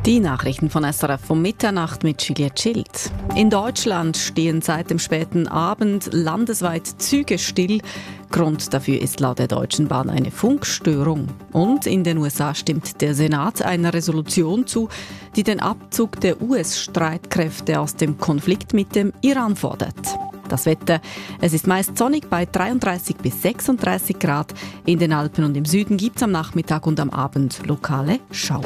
Die Nachrichten von SRF um Mitternacht mit Juliette Schild. In Deutschland stehen seit dem späten Abend landesweit Züge still. Grund dafür ist laut der Deutschen Bahn eine Funkstörung. Und in den USA stimmt der Senat einer Resolution zu, die den Abzug der US-Streitkräfte aus dem Konflikt mit dem Iran fordert. Das Wetter, es ist meist sonnig bei 33 bis 36 Grad. In den Alpen und im Süden gibt es am Nachmittag und am Abend lokale Schauer.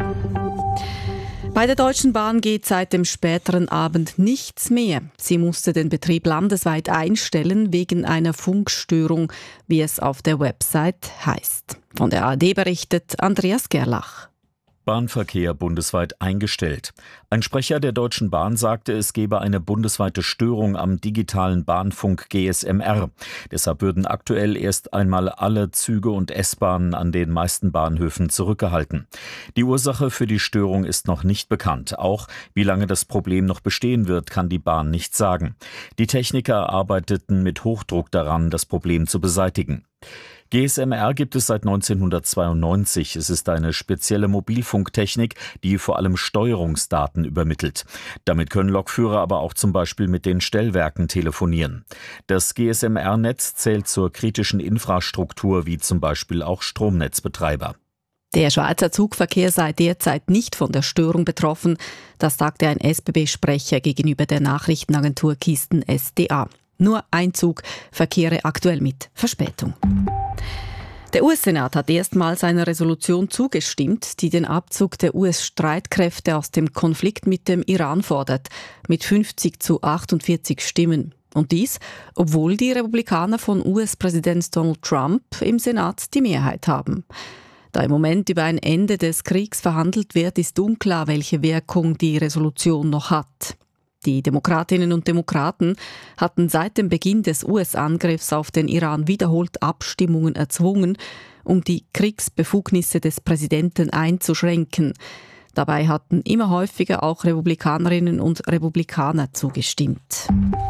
Bei der Deutschen Bahn geht seit dem späteren Abend nichts mehr. Sie musste den Betrieb landesweit einstellen wegen einer Funkstörung, wie es auf der Website heißt. Von der ARD berichtet Andreas Gerlach. Bahnverkehr bundesweit eingestellt. Ein Sprecher der Deutschen Bahn sagte, es gebe eine bundesweite Störung am digitalen Bahnfunk GSMR. Deshalb würden aktuell erst einmal alle Züge und S-Bahnen an den meisten Bahnhöfen zurückgehalten. Die Ursache für die Störung ist noch nicht bekannt. Auch wie lange das Problem noch bestehen wird, kann die Bahn nicht sagen. Die Techniker arbeiteten mit Hochdruck daran, das Problem zu beseitigen. GSMR gibt es seit 1992. Es ist eine spezielle Mobilfunktechnik, die vor allem Steuerungsdaten übermittelt. Damit können Lokführer aber auch zum Beispiel mit den Stellwerken telefonieren. Das GSMR-Netz zählt zur kritischen Infrastruktur, wie zum Beispiel auch Stromnetzbetreiber. Der Schweizer Zugverkehr sei derzeit nicht von der Störung betroffen. Das sagte ein SBB-Sprecher gegenüber der Nachrichtenagentur Kisten SDA. Nur ein Zug verkehre aktuell mit Verspätung. Der US-Senat hat erstmals einer Resolution zugestimmt, die den Abzug der US-Streitkräfte aus dem Konflikt mit dem Iran fordert, mit 50 zu 48 Stimmen. Und dies, obwohl die Republikaner von US-Präsident Donald Trump im Senat die Mehrheit haben. Da im Moment über ein Ende des Kriegs verhandelt wird, ist unklar, welche Wirkung die Resolution noch hat. Die Demokratinnen und Demokraten hatten seit dem Beginn des US-Angriffs auf den Iran wiederholt Abstimmungen erzwungen, um die Kriegsbefugnisse des Präsidenten einzuschränken. Dabei hatten immer häufiger auch Republikanerinnen und Republikaner zugestimmt.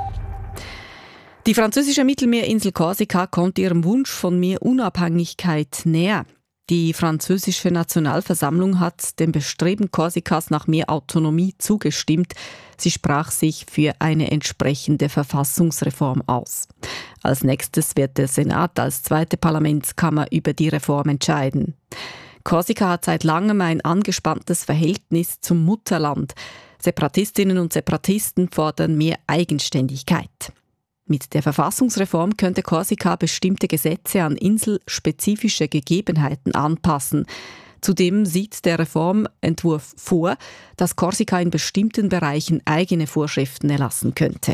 Die französische Mittelmeerinsel Korsika kommt ihrem Wunsch von mehr Unabhängigkeit näher. Die französische Nationalversammlung hat dem Bestreben Korsikas nach mehr Autonomie zugestimmt. Sie sprach sich für eine entsprechende Verfassungsreform aus. Als nächstes wird der Senat als zweite Parlamentskammer über die Reform entscheiden. Korsika hat seit langem ein angespanntes Verhältnis zum Mutterland. Separatistinnen und Separatisten fordern mehr Eigenständigkeit. Mit der Verfassungsreform könnte Korsika bestimmte Gesetze an inselspezifische Gegebenheiten anpassen. Zudem sieht der Reformentwurf vor, dass Korsika in bestimmten Bereichen eigene Vorschriften erlassen könnte.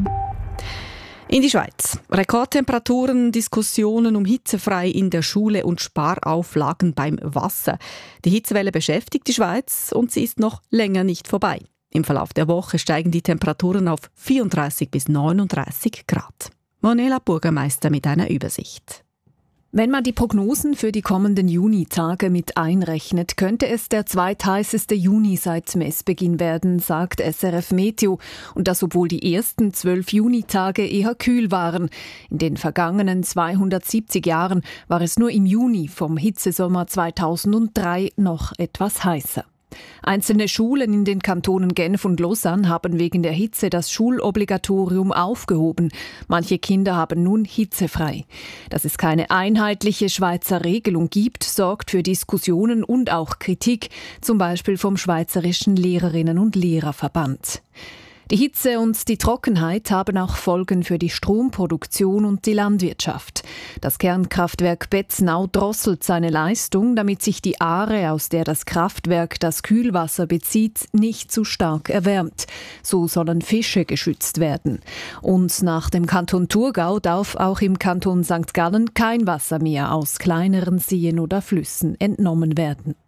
In die Schweiz. Rekordtemperaturen, Diskussionen um hitzefrei in der Schule und Sparauflagen beim Wasser. Die Hitzewelle beschäftigt die Schweiz und sie ist noch länger nicht vorbei. Im Verlauf der Woche steigen die Temperaturen auf 34 bis 39 Grad. Monela Bürgermeister mit einer Übersicht. Wenn man die Prognosen für die kommenden Junitage mit einrechnet, könnte es der zweitheißeste Juni seit Messbeginn werden, sagt SRF Meteo. Und das, obwohl die ersten 12 Junitage eher kühl waren. In den vergangenen 270 Jahren war es nur im Juni vom Hitzesommer 2003 noch etwas heißer. Einzelne Schulen in den Kantonen Genf und Lausanne haben wegen der Hitze das Schulobligatorium aufgehoben. Manche Kinder haben nun hitzefrei. Dass es keine einheitliche Schweizer Regelung gibt, sorgt für Diskussionen und auch Kritik, zum Beispiel vom Schweizerischen Lehrerinnen- und Lehrerverband. Die Hitze und die Trockenheit haben auch Folgen für die Stromproduktion und die Landwirtschaft. Das Kernkraftwerk Betznau drosselt seine Leistung, damit sich die Aare, aus der das Kraftwerk das Kühlwasser bezieht, nicht zu stark erwärmt. So sollen Fische geschützt werden. Und nach dem Kanton Thurgau darf auch im Kanton St. Gallen kein Wasser mehr aus kleineren Seen oder Flüssen entnommen werden.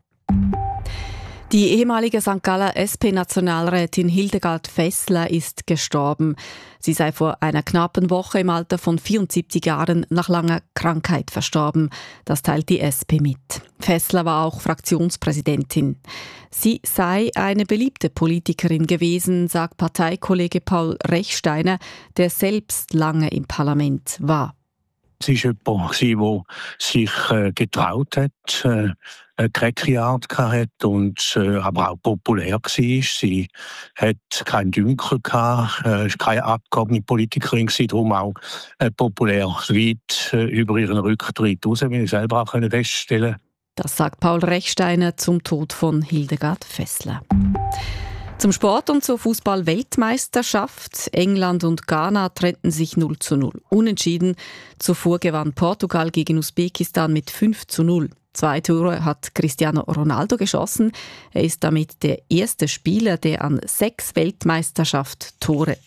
Die ehemalige St. Galler SP-Nationalrätin Hildegard Fessler ist gestorben. Sie sei vor einer knappen Woche im Alter von 74 Jahren nach langer Krankheit verstorben. Das teilt die SP mit. Fessler war auch Fraktionspräsidentin. Sie sei eine beliebte Politikerin gewesen, sagt Parteikollege Paul Rechsteiner, der selbst lange im Parlament war. Es war jemand, der sich getraut hat, eine gerechte Art hatte und aber auch populär war. Sie hat keinen Dünkel gehabt, keine abgehobene Politikerin, darum auch populär weit über ihren Rücktritt raus, wie ich selber auch feststellen konnte. Das sagt Paul Rechsteiner zum Tod von Hildegard Fessler. Zum Sport und zur Fußball-Weltmeisterschaft. England und Ghana trennten sich 0:0. Unentschieden. Zuvor gewann Portugal gegen Usbekistan mit 5:0. 2 Tore hat Cristiano Ronaldo geschossen. Er ist damit der erste Spieler, der an 6 Weltmeisterschaften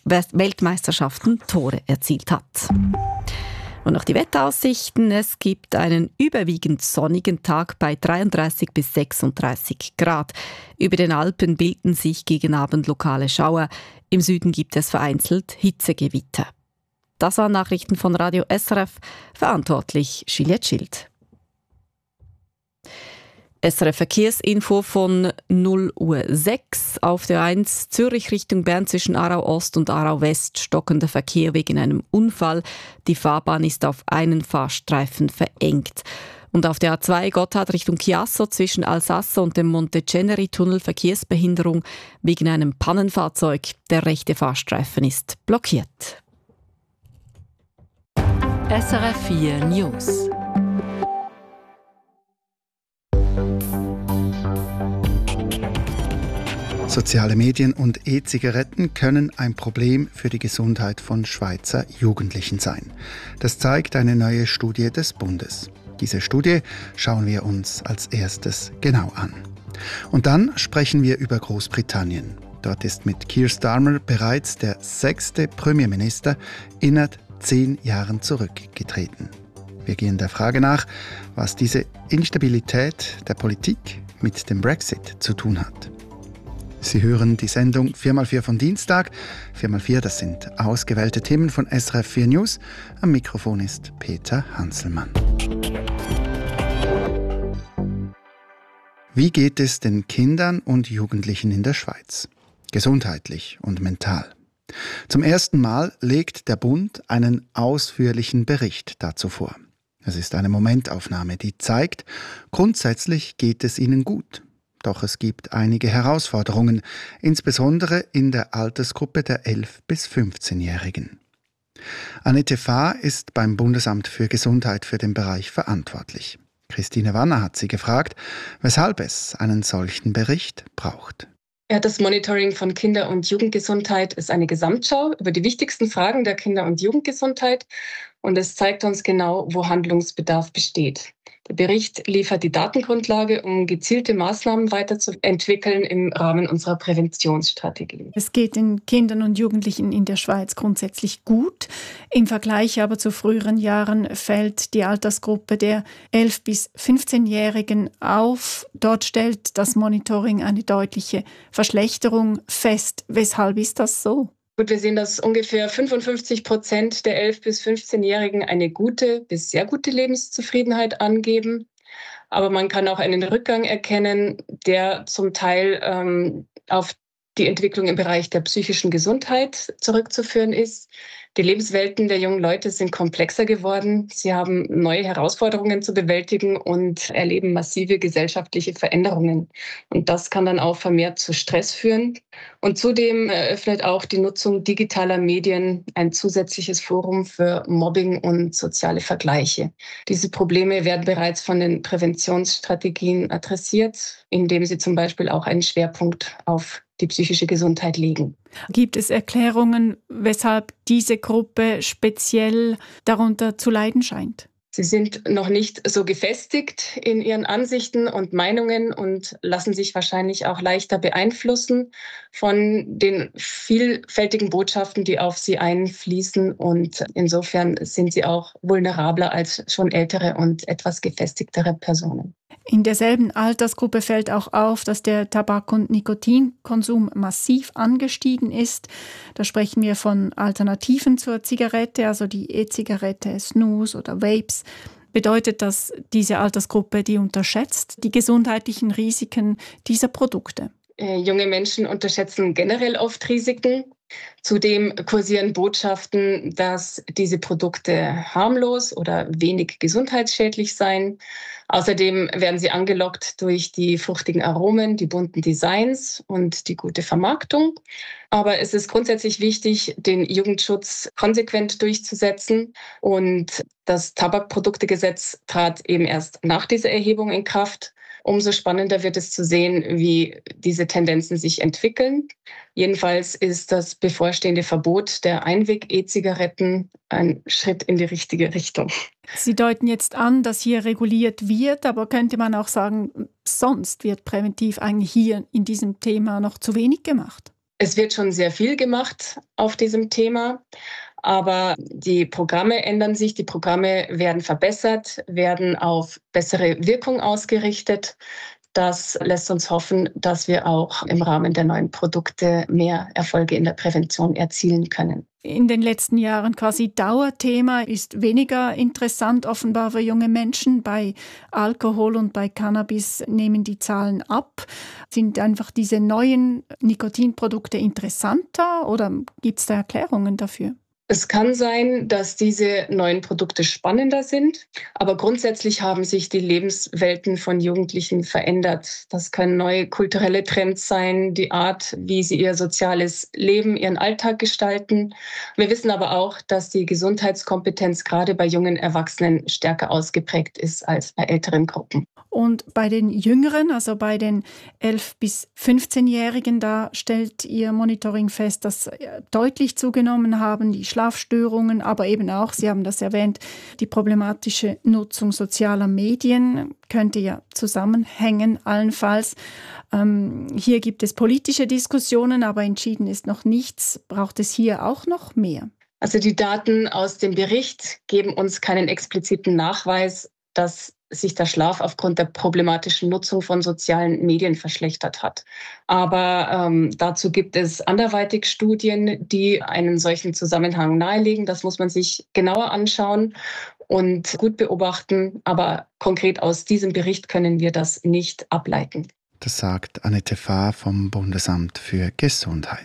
Tore erzielt hat. Und noch die Wetteraussichten. Es gibt einen überwiegend sonnigen Tag bei 33 bis 36 Grad. Über den Alpen bilden sich gegen Abend lokale Schauer. Im Süden gibt es vereinzelt Hitzegewitter. Das waren Nachrichten von Radio SRF. Verantwortlich Juliette Schild. SRF Verkehrsinfo von 0:06 Uhr auf der 1 Zürich Richtung Bern zwischen Aarau Ost und Aarau West stockender Verkehr wegen einem Unfall. Die Fahrbahn ist auf einen Fahrstreifen verengt. Und auf der A2 Gotthard Richtung Chiasso zwischen Alsace und dem Monteceneri-Tunnel Verkehrsbehinderung wegen einem Pannenfahrzeug. Der rechte Fahrstreifen ist blockiert. SRF 4 News. Soziale Medien und E-Zigaretten können ein Problem für die Gesundheit von Schweizer Jugendlichen sein. Das zeigt eine neue Studie des Bundes. Diese Studie schauen wir uns als erstes genau an. Und dann sprechen wir über Großbritannien. Dort ist mit Keir Starmer bereits der 6. Premierminister innerhalb 10 Jahren zurückgetreten. Wir gehen der Frage nach, was diese Instabilität der Politik mit dem Brexit zu tun hat. Sie hören die Sendung 4x4 von Dienstag. 4x4, das sind ausgewählte Themen von SRF 4 News. Am Mikrofon ist Peter Hanselmann. Wie geht es den Kindern und Jugendlichen in der Schweiz? Gesundheitlich und mental. Zum ersten Mal legt der Bund einen ausführlichen Bericht dazu vor. Es ist eine Momentaufnahme, die zeigt, grundsätzlich geht es ihnen gut. Doch es gibt einige Herausforderungen, insbesondere in der Altersgruppe der 11- bis 15-Jährigen. Annette Fahr ist beim Bundesamt für Gesundheit für den Bereich verantwortlich. Christine Wanner hat sie gefragt, weshalb es einen solchen Bericht braucht. Ja, das Monitoring von Kinder- und Jugendgesundheit ist eine Gesamtschau über die wichtigsten Fragen der Kinder- und Jugendgesundheit und es zeigt uns genau, wo Handlungsbedarf besteht. Der Bericht liefert die Datengrundlage, um gezielte Maßnahmen weiterzuentwickeln im Rahmen unserer Präventionsstrategie. Es geht den Kindern und Jugendlichen in der Schweiz grundsätzlich gut. Im Vergleich aber zu früheren Jahren fällt die Altersgruppe der 11- bis 15-Jährigen auf. Dort stellt das Monitoring eine deutliche Verschlechterung fest. Weshalb ist das so? Gut, wir sehen, dass ungefähr 55% der 11- bis 15-Jährigen eine gute bis sehr gute Lebenszufriedenheit angeben. Aber man kann auch einen Rückgang erkennen, der zum Teil auf die Entwicklung im Bereich der psychischen Gesundheit zurückzuführen ist. Die Lebenswelten der jungen Leute sind komplexer geworden. Sie haben neue Herausforderungen zu bewältigen und erleben massive gesellschaftliche Veränderungen. Und das kann dann auch vermehrt zu Stress führen. Und zudem eröffnet auch die Nutzung digitaler Medien ein zusätzliches Forum für Mobbing und soziale Vergleiche. Diese Probleme werden bereits von den Präventionsstrategien adressiert, indem sie zum Beispiel auch einen Schwerpunkt auf die psychische Gesundheit legen. Gibt es Erklärungen, weshalb diese Gruppe speziell darunter zu leiden scheint? Sie sind noch nicht so gefestigt in ihren Ansichten und Meinungen und lassen sich wahrscheinlich auch leichter beeinflussen von den vielfältigen Botschaften, die auf sie einfließen. Und insofern sind sie auch vulnerabler als schon ältere und etwas gefestigtere Personen. In derselben Altersgruppe fällt auch auf, dass der Tabak- und Nikotinkonsum massiv angestiegen ist. Da sprechen wir von Alternativen zur Zigarette, also die E-Zigarette, Snus oder Vapes. Bedeutet das, diese Altersgruppe, die unterschätzt die gesundheitlichen Risiken dieser Produkte? Junge Menschen unterschätzen generell oft Risiken. Zudem kursieren Botschaften, dass diese Produkte harmlos oder wenig gesundheitsschädlich seien. Außerdem werden sie angelockt durch die fruchtigen Aromen, die bunten Designs und die gute Vermarktung. Aber es ist grundsätzlich wichtig, den Jugendschutz konsequent durchzusetzen. Und das Tabakproduktegesetz trat eben erst nach dieser Erhebung in Kraft. Umso spannender wird es zu sehen, wie diese Tendenzen sich entwickeln. Jedenfalls ist das bevorstehende Verbot der Einweg-E-Zigaretten ein Schritt in die richtige Richtung. Sie deuten jetzt an, dass hier reguliert wird, aber könnte man auch sagen, sonst wird präventiv eigentlich hier in diesem Thema noch zu wenig gemacht? Es wird schon sehr viel gemacht auf diesem Thema. Aber die Programme ändern sich, die Programme werden verbessert, werden auf bessere Wirkung ausgerichtet. Das lässt uns hoffen, dass wir auch im Rahmen der neuen Produkte mehr Erfolge in der Prävention erzielen können. In den letzten Jahren quasi Dauerthema ist weniger interessant offenbar für junge Menschen. Bei Alkohol und bei Cannabis nehmen die Zahlen ab. Sind einfach diese neuen Nikotinprodukte interessanter oder gibt es da Erklärungen dafür? Es kann sein, dass diese neuen Produkte spannender sind, aber grundsätzlich haben sich die Lebenswelten von Jugendlichen verändert. Das können neue kulturelle Trends sein, die Art, wie sie ihr soziales Leben, ihren Alltag gestalten. Wir wissen aber auch, dass die Gesundheitskompetenz gerade bei jungen Erwachsenen stärker ausgeprägt ist als bei älteren Gruppen. Und bei den Jüngeren, also bei den 11- bis 15-Jährigen, da stellt Ihr Monitoring fest, dass deutlich zugenommen haben die Schlafstörungen, aber eben auch, Sie haben das erwähnt, die problematische Nutzung sozialer Medien könnte ja zusammenhängen, allenfalls. Hier gibt es politische Diskussionen, aber entschieden ist noch nichts. Braucht es hier auch noch mehr? Also die Daten aus dem Bericht geben uns keinen expliziten Nachweis, dass sich der Schlaf aufgrund der problematischen Nutzung von sozialen Medien verschlechtert hat. Aber dazu gibt es anderweitig Studien, die einen solchen Zusammenhang nahelegen. Das muss man sich genauer anschauen und gut beobachten. Aber konkret aus diesem Bericht können wir das nicht ableiten. Das sagt Annette Fahr vom Bundesamt für Gesundheit.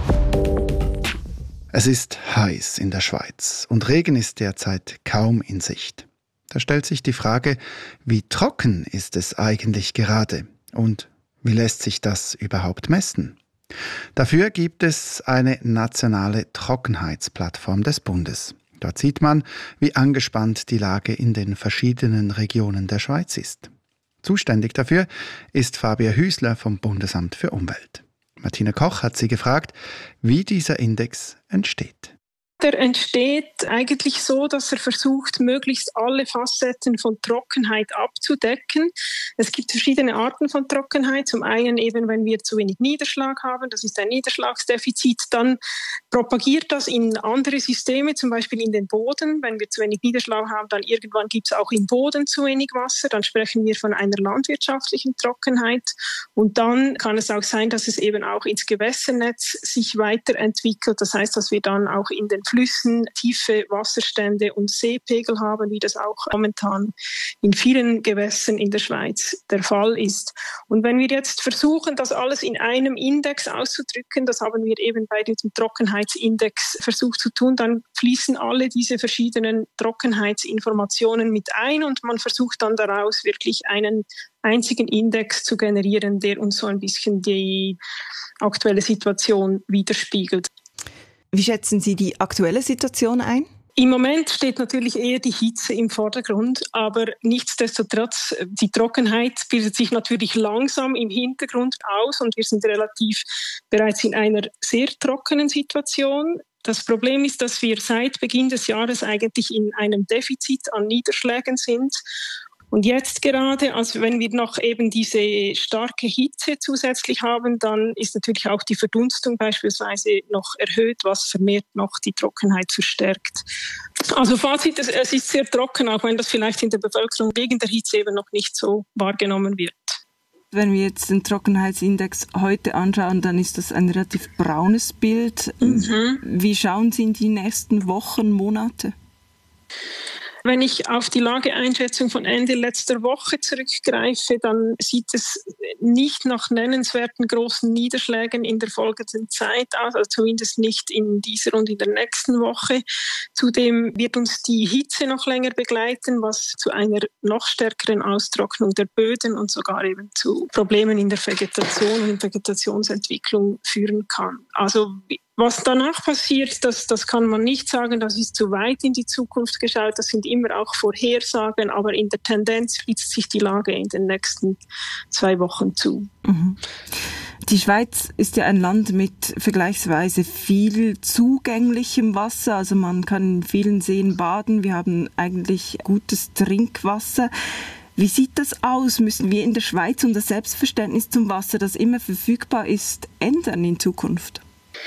Es ist heiß in der Schweiz und Regen ist derzeit kaum in Sicht. Da stellt sich die Frage, wie trocken ist es eigentlich gerade und wie lässt sich das überhaupt messen? Dafür gibt es eine nationale Trockenheitsplattform des Bundes. Dort sieht man, wie angespannt die Lage in den verschiedenen Regionen der Schweiz ist. Zuständig dafür ist Fabia Hüsler vom Bundesamt für Umwelt. Martina Koch hat sie gefragt, wie dieser Index entsteht. Der entsteht eigentlich so, dass er versucht, möglichst alle Facetten von Trockenheit abzudecken. Es gibt verschiedene Arten von Trockenheit. Zum einen eben, wenn wir zu wenig Niederschlag haben, das ist ein Niederschlagsdefizit, dann propagiert das in andere Systeme, zum Beispiel in den Boden. Wenn wir zu wenig Niederschlag haben, dann irgendwann gibt es auch im Boden zu wenig Wasser. Dann sprechen wir von einer landwirtschaftlichen Trockenheit. Und dann kann es auch sein, dass es eben auch ins Gewässernetz sich weiterentwickelt. Das heißt, dass wir dann auch in den Flüssen tiefe Wasserstände und Seepegel haben, wie das auch momentan in vielen Gewässern in der Schweiz der Fall ist. Und wenn wir jetzt versuchen, das alles in einem Index auszudrücken, das haben wir eben bei diesem Trockenheitsindex versucht zu tun, dann fließen alle diese verschiedenen Trockenheitsinformationen mit ein und man versucht dann daraus wirklich einen einzigen Index zu generieren, der uns so ein bisschen die aktuelle Situation widerspiegelt. Wie schätzen Sie die aktuelle Situation ein? Im Moment steht natürlich eher die Hitze im Vordergrund, aber nichtsdestotrotz, die Trockenheit bildet sich natürlich langsam im Hintergrund aus und wir sind relativ bereits in einer sehr trockenen Situation. Das Problem ist, dass wir seit Beginn des Jahres eigentlich in einem Defizit an Niederschlägen sind. Und jetzt gerade, also wenn wir noch eben diese starke Hitze zusätzlich haben, dann ist natürlich auch die Verdunstung beispielsweise noch erhöht, was vermehrt noch die Trockenheit verstärkt. Also Fazit, es ist sehr trocken, auch wenn das vielleicht in der Bevölkerung wegen der Hitze eben noch nicht so wahrgenommen wird. Wenn wir jetzt den Trockenheitsindex heute anschauen, dann ist das ein relativ braunes Bild. Wie schauen Sie in die nächsten Wochen, Monate? Wenn ich auf die Lageeinschätzung von Ende letzter Woche zurückgreife, dann sieht es nicht nach nennenswerten großen Niederschlägen in der folgenden Zeit aus, also zumindest nicht in dieser und in der nächsten Woche. Zudem wird uns die Hitze noch länger begleiten, was zu einer noch stärkeren Austrocknung der Böden und sogar eben zu Problemen in der Vegetation und Vegetationsentwicklung führen kann. Also was danach passiert, das kann man nicht sagen, das ist zu weit in die Zukunft geschaut, das sind immer auch Vorhersagen, aber in der Tendenz spitzt sich die Lage in den nächsten 2 Wochen zu. Mhm. Die Schweiz ist ja ein Land mit vergleichsweise viel zugänglichem Wasser, also man kann in vielen Seen baden, wir haben eigentlich gutes Trinkwasser. Wie sieht das aus? Müssen wir in der Schweiz unser Selbstverständnis zum Wasser, das immer verfügbar ist, ändern in Zukunft?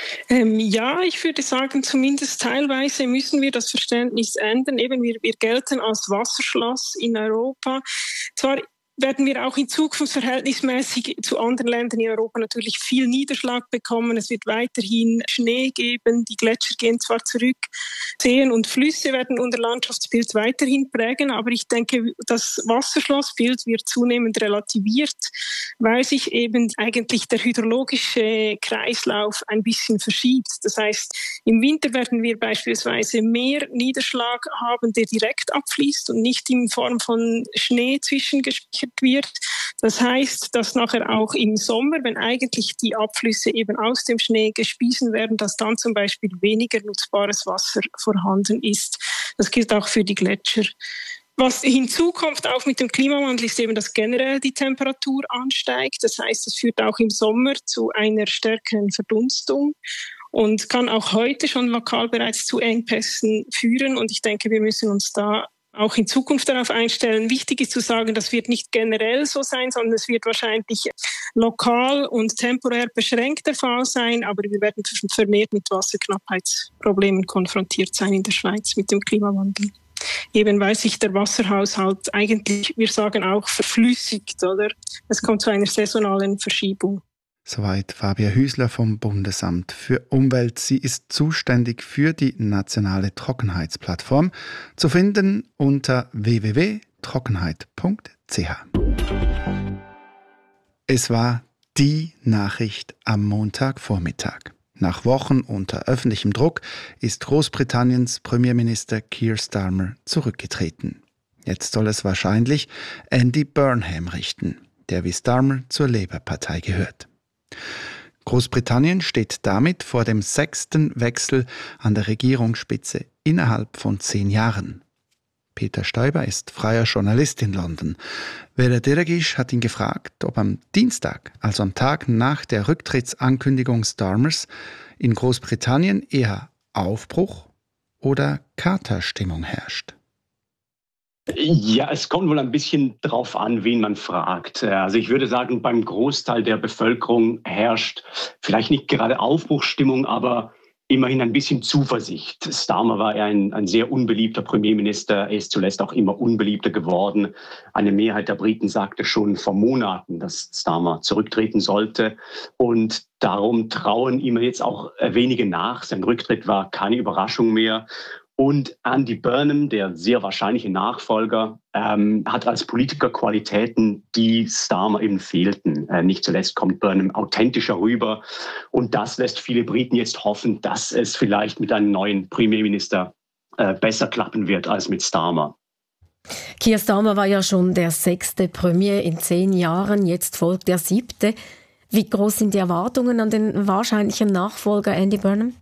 Ja, ich würde sagen, zumindest teilweise müssen wir das Verständnis ändern. Eben, wir gelten als Wasserschloss in Europa. Zwar werden wir auch in Zukunft verhältnismäßig zu anderen Ländern in Europa natürlich viel Niederschlag bekommen. Es wird weiterhin Schnee geben, die Gletscher gehen zwar zurück, Seen und Flüsse werden unser Landschaftsbild weiterhin prägen, aber ich denke, das Wasserschlossbild wird zunehmend relativiert, weil sich eben eigentlich der hydrologische Kreislauf ein bisschen verschiebt. Das heißt, im Winter werden wir beispielsweise mehr Niederschlag haben, der direkt abfließt und nicht in Form von Schnee zwischengespeichert wird. Das heißt, dass nachher auch im Sommer, wenn eigentlich die Abflüsse eben aus dem Schnee gespiesen werden, dass dann zum Beispiel weniger nutzbares Wasser vorhanden ist. Das gilt auch für die Gletscher. Was hinzukommt auch mit dem Klimawandel ist eben, dass generell die Temperatur ansteigt. Das heißt, es führt auch im Sommer zu einer stärkeren Verdunstung und kann auch heute schon lokal bereits zu Engpässen führen. Und ich denke, wir müssen uns da auch in Zukunft darauf einstellen. Wichtig ist zu sagen, das wird nicht generell so sein, sondern es wird wahrscheinlich lokal und temporär beschränkt der Fall sein, aber wir werden vermehrt mit Wasserknappheitsproblemen konfrontiert sein in der Schweiz mit dem Klimawandel. Eben weil sich der Wasserhaushalt eigentlich, wir sagen auch, verflüssigt, oder? Es kommt zu einer saisonalen Verschiebung. Soweit Fabia Hüsler vom Bundesamt für Umwelt. Sie ist zuständig für die nationale Trockenheitsplattform, zu finden unter www.trockenheit.ch. Es war die Nachricht am Montagvormittag. Nach Wochen unter öffentlichem Druck ist Großbritanniens Premierminister Keir Starmer zurückgetreten. Jetzt soll es wahrscheinlich Andy Burnham richten, der wie Starmer zur Labour-Partei gehört. Großbritannien steht damit vor dem 6. Wechsel an der Regierungsspitze innerhalb von 10 Jahren. Peter Stoiber ist freier Journalist in London. Vela Deragisch hat ihn gefragt, ob am Dienstag, also am Tag nach der Rücktrittsankündigung Starmers, in Großbritannien eher Aufbruch oder Katerstimmung herrscht. Ja, es kommt wohl ein bisschen drauf an, wen man fragt. Also ich würde sagen, beim Großteil der Bevölkerung herrscht vielleicht nicht gerade Aufbruchsstimmung, aber immerhin ein bisschen Zuversicht. Starmer war ja ein sehr unbeliebter Premierminister. Er ist zuletzt auch immer unbeliebter geworden. Eine Mehrheit der Briten sagte schon vor Monaten, dass Starmer zurücktreten sollte. Und darum trauen ihm jetzt auch wenige nach. Sein Rücktritt war keine Überraschung mehr. Und Andy Burnham, der sehr wahrscheinliche Nachfolger, hat als Politiker Qualitäten, die Starmer eben fehlten. Nicht zuletzt kommt Burnham authentischer rüber. Und das lässt viele Briten jetzt hoffen, dass es vielleicht mit einem neuen Premierminister besser klappen wird als mit Starmer. Keir Starmer war ja schon der 6. Premier in 10 Jahren, jetzt folgt der 7. Wie groß sind die Erwartungen an den wahrscheinlichen Nachfolger Andy Burnham?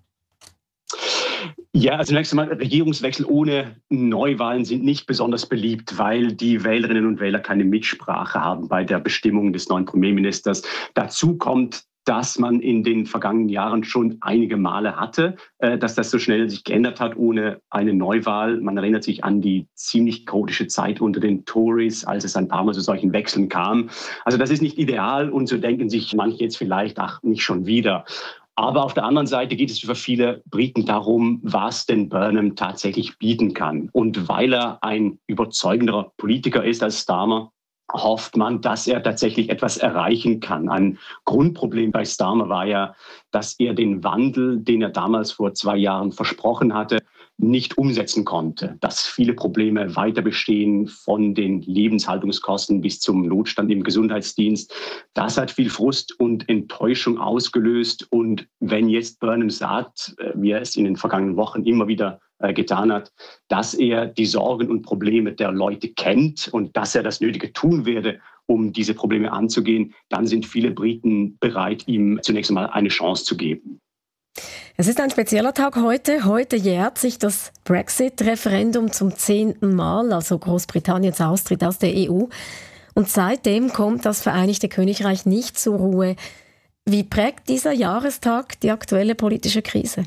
Ja, also zunächst einmal, Regierungswechsel ohne Neuwahlen sind nicht besonders beliebt, weil die Wählerinnen und Wähler keine Mitsprache haben bei der Bestimmung des neuen Premierministers. Dazu kommt, dass man in den vergangenen Jahren schon einige Male hatte, dass das so schnell sich geändert hat ohne eine Neuwahl. Man erinnert sich an die ziemlich chaotische Zeit unter den Tories, als es ein paar Mal zu solchen Wechseln kam. Also das ist nicht ideal und so denken sich manche jetzt vielleicht, ach, nicht schon wieder. Aber auf der anderen Seite geht es für viele Briten darum, was denn Burnham tatsächlich bieten kann. Und weil er ein überzeugenderer Politiker ist als Starmer, hofft man, dass er tatsächlich etwas erreichen kann. Ein Grundproblem bei Starmer war ja, dass er den Wandel, den er damals vor 2 Jahren versprochen hatte, nicht umsetzen konnte, dass viele Probleme weiter bestehen, von den Lebenshaltungskosten bis zum Notstand im Gesundheitsdienst. Das hat viel Frust und Enttäuschung ausgelöst. Und wenn jetzt Burnham sagt, wie er es in den vergangenen Wochen immer wieder getan hat, dass er die Sorgen und Probleme der Leute kennt und dass er das Nötige tun werde, um diese Probleme anzugehen, dann sind viele Briten bereit, ihm zunächst einmal eine Chance zu geben. Es ist ein spezieller Tag heute. Heute jährt sich das Brexit-Referendum zum 10. Mal, also Großbritanniens Austritt aus der EU. Und seitdem kommt das Vereinigte Königreich nicht zur Ruhe. Wie prägt dieser Jahrestag die aktuelle politische Krise?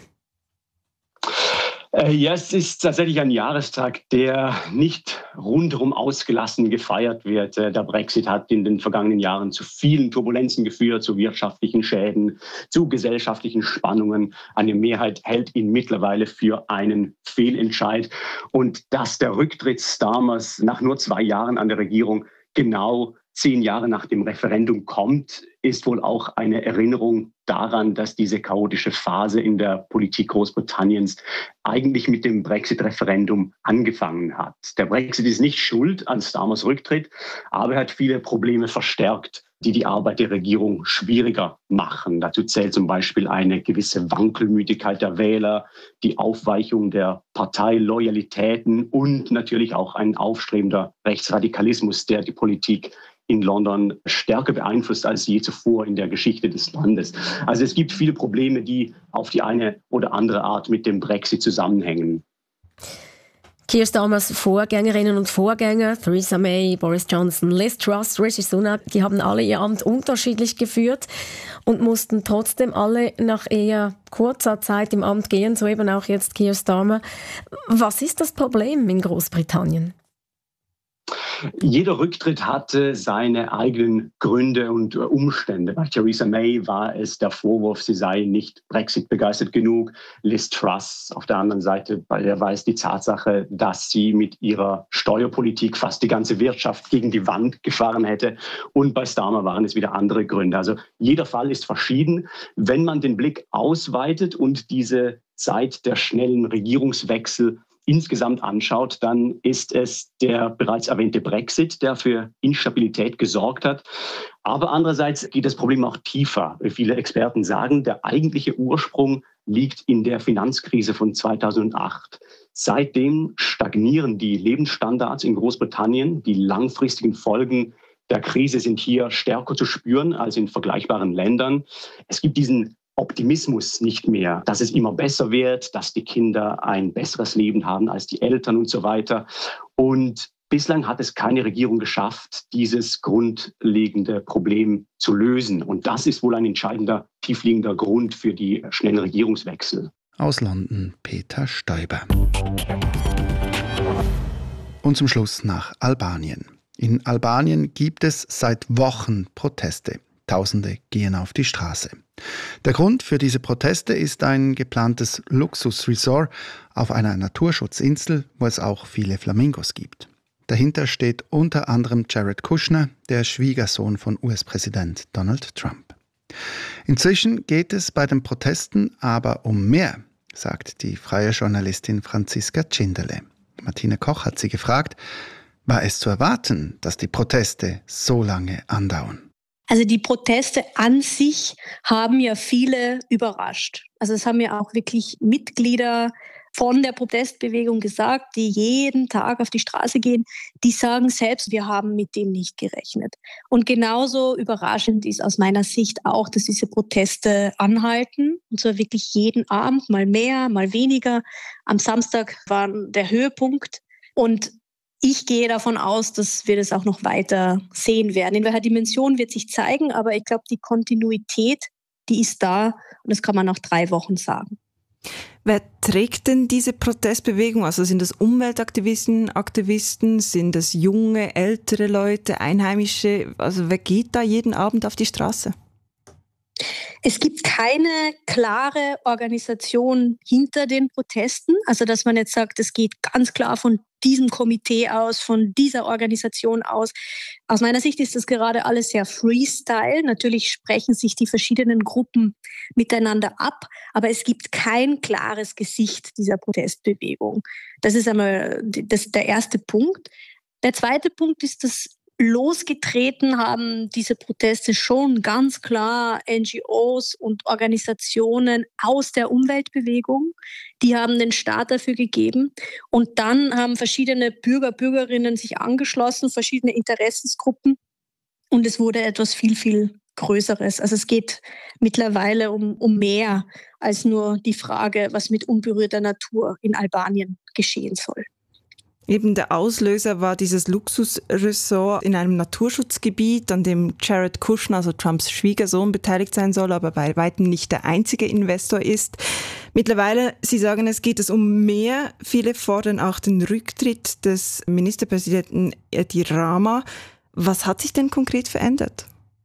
Ja, es ist tatsächlich ein Jahrestag, der nicht rundherum ausgelassen gefeiert wird. Der Brexit hat in den vergangenen Jahren zu vielen Turbulenzen geführt, zu wirtschaftlichen Schäden, zu gesellschaftlichen Spannungen. Eine Mehrheit hält ihn mittlerweile für einen Fehlentscheid. Und dass der Rücktritt Starmers nach nur 2 Jahren an der Regierung genau 10 Jahre nach dem Referendum kommt, ist wohl auch eine Erinnerung daran, dass diese chaotische Phase in der Politik Großbritanniens eigentlich mit dem Brexit-Referendum angefangen hat. Der Brexit ist nicht schuld an Starmers Rücktritt, aber er hat viele Probleme verstärkt, die die Arbeit der Regierung schwieriger machen. Dazu zählt zum Beispiel eine gewisse Wankelmütigkeit der Wähler, die Aufweichung der Parteiloyalitäten und natürlich auch ein aufstrebender Rechtsradikalismus, der die Politik in London stärker beeinflusst als je zuvor in der Geschichte des Landes. Also es gibt viele Probleme, die auf die eine oder andere Art mit dem Brexit zusammenhängen. Keir Starmers Vorgängerinnen und Vorgänger, Theresa May, Boris Johnson, Liz Truss, Rishi Sunak, die haben alle ihr Amt unterschiedlich geführt und mussten trotzdem alle nach eher kurzer Zeit im Amt gehen, so eben auch jetzt Keir Starmer. Was ist das Problem in Großbritannien? Jeder Rücktritt hatte seine eigenen Gründe und Umstände. Bei Theresa May war es der Vorwurf, sie sei nicht Brexit-begeistert genug. Liz Truss auf der anderen Seite, bei der war es die Tatsache, dass sie mit ihrer Steuerpolitik fast die ganze Wirtschaft gegen die Wand gefahren hätte. Und bei Starmer waren es wieder andere Gründe. Also jeder Fall ist verschieden. Wenn man den Blick ausweitet und diese Zeit der schnellen Regierungswechsel insgesamt anschaut, dann ist es der bereits erwähnte Brexit, der für Instabilität gesorgt hat. Aber andererseits geht das Problem auch tiefer. Viele Experten sagen, der eigentliche Ursprung liegt in der Finanzkrise von 2008. Seitdem stagnieren die Lebensstandards in Großbritannien. Die langfristigen Folgen der Krise sind hier stärker zu spüren als in vergleichbaren Ländern. Es gibt diesen Optimismus nicht mehr, dass es immer besser wird, dass die Kinder ein besseres Leben haben als die Eltern und so weiter. Und bislang hat es keine Regierung geschafft, dieses grundlegende Problem zu lösen. Und das ist wohl ein entscheidender, tiefliegender Grund für die schnellen Regierungswechsel. Aus London Peter Stoiber. Und zum Schluss nach Albanien. In Albanien gibt es seit Wochen Proteste. Tausende gehen auf die Straße. Der Grund für diese Proteste ist ein geplantes Luxusresort auf einer Naturschutzinsel, wo es auch viele Flamingos gibt. Dahinter steht unter anderem Jared Kushner, der Schwiegersohn von US-Präsident Donald Trump. Inzwischen geht es bei den Protesten aber um mehr, sagt die freie Journalistin Franziska Tschinderle. Martine Koch hat sie gefragt, war es zu erwarten, dass die Proteste so lange andauern? Also die Proteste an sich haben ja viele überrascht. Also es haben ja auch wirklich Mitglieder von der Protestbewegung gesagt, die jeden Tag auf die Straße gehen, die sagen selbst, wir haben mit dem nicht gerechnet. Und genauso überraschend ist aus meiner Sicht auch, dass diese Proteste anhalten. Und zwar wirklich jeden Abend, mal mehr, mal weniger. Am Samstag war der Höhepunkt. Und ich gehe davon aus, dass wir das auch noch weiter sehen werden. In welcher Dimension wird sich zeigen, aber ich glaube, die Kontinuität, die ist da und das kann man nach 3 Wochen sagen. Wer trägt denn diese Protestbewegung? Also sind das Umweltaktivisten, Aktivisten, sind das junge, ältere Leute, Einheimische? Also wer geht da jeden Abend auf die Straße? Es gibt keine klare Organisation hinter den Protesten. Also dass man jetzt sagt, es geht ganz klar von diesem Komitee aus, von dieser Organisation aus. Aus meiner Sicht ist das gerade alles sehr Freestyle. Natürlich sprechen sich die verschiedenen Gruppen miteinander ab, aber es gibt kein klares Gesicht dieser Protestbewegung. Das ist einmal der erste Punkt. Der zweite Punkt ist, dass losgetreten haben diese Proteste schon ganz klar NGOs und Organisationen aus der Umweltbewegung. Die haben den Start dafür gegeben. Und dann haben verschiedene Bürgerinnen sich angeschlossen, verschiedene Interessensgruppen. Und es wurde etwas viel, viel Größeres. Also es geht mittlerweile um mehr als nur die Frage, was mit unberührter Natur in Albanien geschehen soll. Eben der Auslöser war dieses Luxusressort in einem Naturschutzgebiet, an dem Jared Kushner, also Trumps Schwiegersohn, beteiligt sein soll, aber bei weitem nicht der einzige Investor ist. Mittlerweile, Sie sagen, es geht um mehr. Viele fordern auch den Rücktritt des Ministerpräsidenten Edi Rama. Was hat sich denn konkret verändert?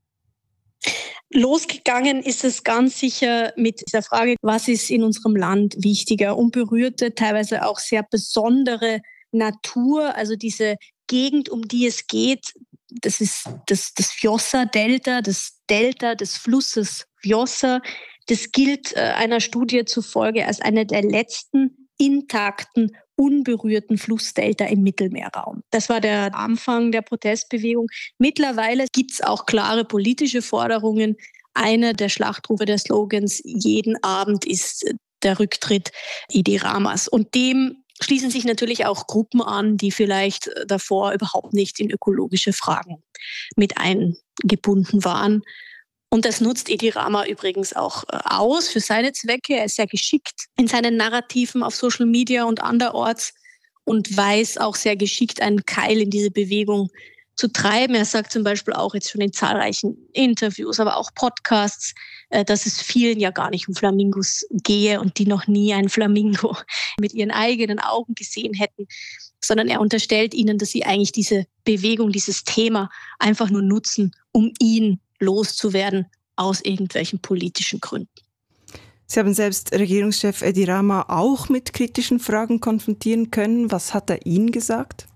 Losgegangen ist es ganz sicher mit dieser Frage, was ist in unserem Land wichtiger? Unberührte, teilweise auch sehr besondere Natur, also diese Gegend, um die es geht, das ist das Vjosa-Delta, das Delta des Flusses Vjosa. Das gilt einer Studie zufolge als eine der letzten intakten, unberührten Flussdelta im Mittelmeerraum. Das war der Anfang der Protestbewegung. Mittlerweile gibt es auch klare politische Forderungen. Einer der Schlachtrufe der Slogans jeden Abend ist der Rücktritt Edi Ramas. Und dem schließen sich natürlich auch Gruppen an, die vielleicht davor überhaupt nicht in ökologische Fragen mit eingebunden waren. Und das nutzt Edi Rama übrigens auch aus für seine Zwecke. Er ist sehr geschickt in seinen Narrativen auf Social Media und anderorts und weiß auch sehr geschickt, einen Keil in diese Bewegung zu treiben. Er sagt zum Beispiel auch jetzt schon in zahlreichen Interviews, aber auch Podcasts, dass es vielen ja gar nicht um Flamingos gehe und die noch nie einen Flamingo mit ihren eigenen Augen gesehen hätten, sondern er unterstellt ihnen, dass sie eigentlich diese Bewegung, dieses Thema einfach nur nutzen, um ihn loszuwerden aus irgendwelchen politischen Gründen. Sie haben selbst Regierungschef Edi Rama auch mit kritischen Fragen konfrontieren können. Was hat er Ihnen gesagt?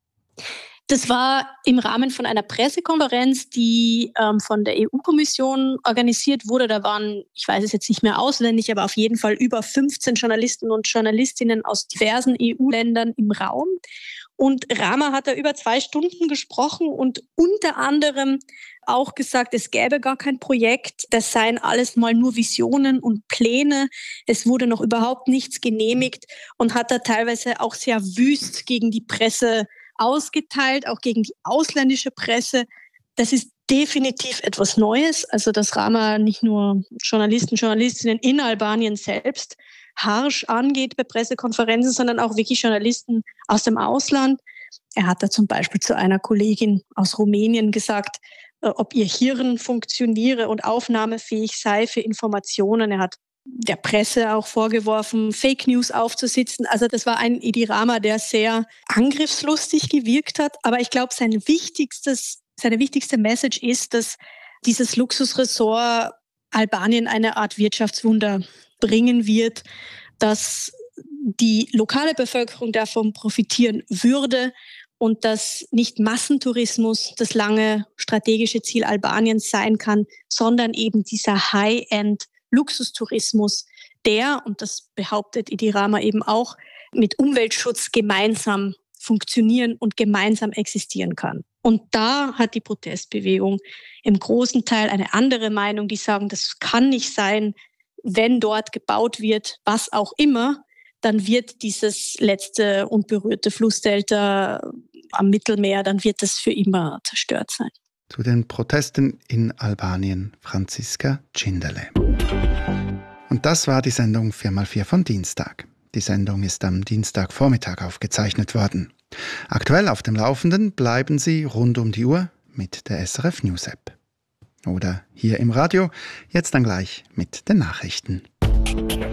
Das war im Rahmen von einer Pressekonferenz, die von der EU-Kommission organisiert wurde. Da waren, ich weiß es jetzt nicht mehr auswendig, aber auf jeden Fall über 15 Journalisten und Journalistinnen aus diversen EU-Ländern im Raum. Und Rama hat da über 2 Stunden gesprochen und unter anderem auch gesagt, es gäbe gar kein Projekt, das seien alles mal nur Visionen und Pläne. Es wurde noch überhaupt nichts genehmigt und hat da teilweise auch sehr wüst gegen die Presse ausgeteilt, auch gegen die ausländische Presse. Das ist definitiv etwas Neues, also dass Rama nicht nur Journalisten, Journalistinnen in Albanien selbst harsch angeht bei Pressekonferenzen, sondern auch wirklich Journalisten aus dem Ausland. Er hat da zum Beispiel zu einer Kollegin aus Rumänien gesagt, ob ihr Hirn funktioniere und aufnahmefähig sei für Informationen. Er hat der Presse auch vorgeworfen, Fake News aufzusitzen. Also das war ein Edi Rama, der sehr angriffslustig gewirkt hat. Aber ich glaube, seine wichtigste Message ist, dass dieses Luxusressort Albanien eine Art Wirtschaftswunder bringen wird, dass die lokale Bevölkerung davon profitieren würde und dass nicht Massentourismus das lange strategische Ziel Albaniens sein kann, sondern eben dieser High-End Luxustourismus, der, und das behauptet Edi Rama eben auch, mit Umweltschutz gemeinsam funktionieren und gemeinsam existieren kann. Und da hat die Protestbewegung im großen Teil eine andere Meinung, die sagen, das kann nicht sein, wenn dort gebaut wird, was auch immer, dann wird dieses letzte unberührte Flussdelta am Mittelmeer, dann wird das für immer zerstört sein. Zu den Protesten in Albanien, Franziska Tschinderle. Und das war die Sendung 4x4 von Dienstag. Die Sendung ist am Dienstagvormittag aufgezeichnet worden. Aktuell auf dem Laufenden bleiben Sie rund um die Uhr mit der SRF News App. Oder hier im Radio, jetzt dann gleich mit den Nachrichten.